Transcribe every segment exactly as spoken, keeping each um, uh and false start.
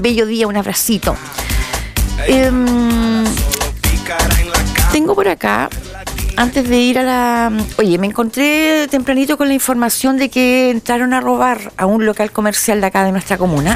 bello día, un abracito. Eh, tengo por acá, antes de ir a la... Oye, me encontré tempranito con la información de que entraron a robar a un local comercial de acá de nuestra comuna.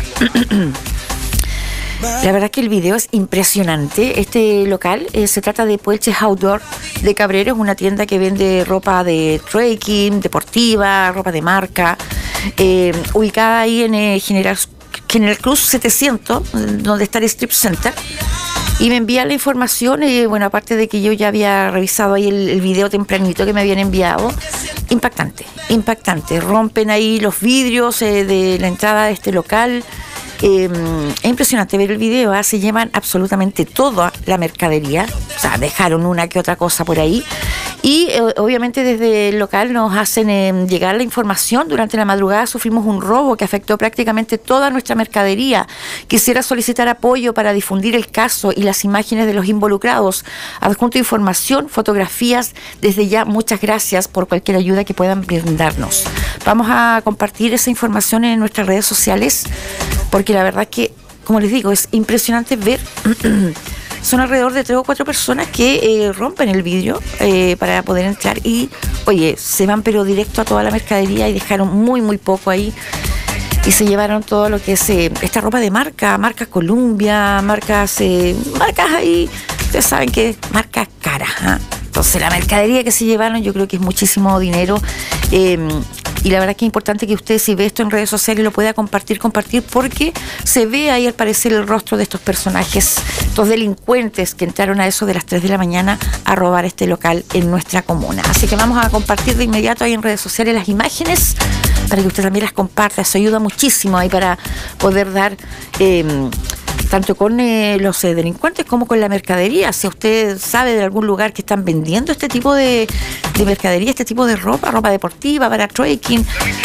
La verdad que el video es impresionante. Este local eh, se trata de Puelches Outdoor de Cabrero. Es una tienda que vende ropa de trekking, deportiva, ropa de marca, eh, ubicada ahí en eh, General, General Cruz setecientos, donde está el Strip Center. Y me envían la información, eh, bueno, aparte de que yo ya había revisado ahí el, el video tempranito que me habían enviado. Impactante, impactante. Rompen ahí los vidrios eh, de la entrada de este local. Eh, es impresionante ver el video, ¿eh? Se llevan absolutamente toda la mercadería, o sea, dejaron una que otra cosa por ahí. Y eh, obviamente desde el local nos hacen eh, llegar la información. Durante la madrugada sufrimos un robo que afectó prácticamente toda nuestra mercadería. Quisiera solicitar apoyo para difundir el caso y las imágenes de los involucrados. Adjunto información, fotografías. Desde ya, muchas gracias por cualquier ayuda que puedan brindarnos. Vamos a compartir esa información en nuestras redes sociales, porque la verdad que, como les digo, es impresionante ver. Son alrededor de tres o cuatro personas que eh, rompen el vidrio eh, para poder entrar y, oye, se van pero directo a toda la mercadería y dejaron muy, muy poco ahí. Y se llevaron todo lo que es eh, esta ropa de marca, marcas Columbia, marcas, eh, marcas ahí, ustedes saben que marcas caras, ¿eh? Entonces la mercadería que se llevaron yo creo que es muchísimo dinero. Eh, Y la verdad que es importante que usted, si ve esto en redes sociales, lo pueda compartir, compartir, porque se ve ahí al parecer el rostro de estos personajes, estos delincuentes que entraron a eso de las tres de la mañana a robar este local en nuestra comuna. Así que vamos a compartir de inmediato ahí en redes sociales las imágenes para que usted también las comparta. Eso ayuda muchísimo ahí para poder dar... Eh, tanto con eh, los eh, delincuentes como con la mercadería. Si usted sabe de algún lugar que están vendiendo este tipo de, de mercadería, este tipo de ropa, ropa deportiva para trekking,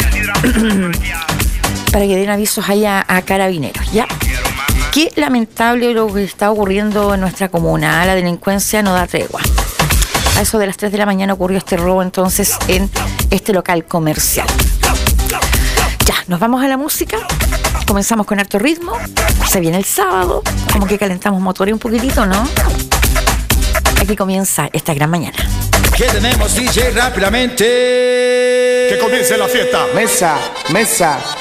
para que den avisos ahí a, a carabineros, ¿ya? Qué lamentable lo que está ocurriendo en nuestra comuna. La delincuencia no da tregua. A eso de las tres de la mañana ocurrió este robo entonces en este local comercial. Ya, nos vamos a la música. Comenzamos con harto ritmo. Se viene el sábado. Como que calentamos motores un poquitito, ¿no? Aquí comienza esta gran mañana. ¿Qué tenemos, D J? Rápidamente. Que comience la fiesta. Mesa, mesa.